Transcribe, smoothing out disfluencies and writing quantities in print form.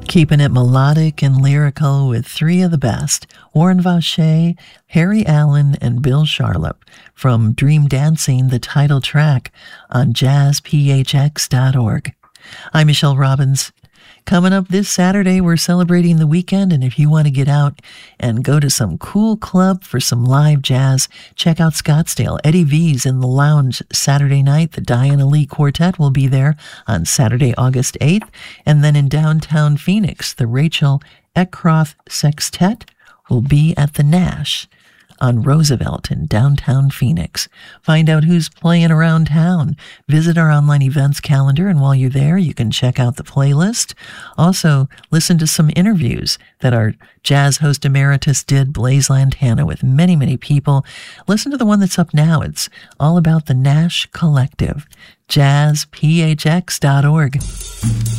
Keeping it melodic and lyrical with three of the best, Warren Vache, Harry Allen, and Bill Charlap from Dream Dancing, the title track on jazzphx.org. I'm Michelle Robbins. Coming up this Saturday, we're celebrating the weekend, and if you want to get out and go to some cool club for some live jazz, check out Scottsdale. Eddie V's in the lounge Saturday night. The Diana Lee Quartet will be there on Saturday, August 8th. And then in downtown Phoenix, the Rachel Eckroth Sextet will be at the Nash on Roosevelt in downtown Phoenix. Find out who's playing around town. Visit our online events calendar, and while you're there, you can check out the playlist. Also, listen to some interviews that our jazz host emeritus did, Blaise Lantana, with many, many people. Listen to the one that's up now. It's all about the Nash Collective. jazzphx.org.